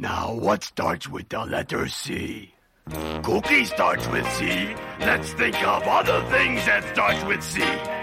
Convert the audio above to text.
Now, what starts with the letter C? Cookie starts with C. Let's think of other things that start with C.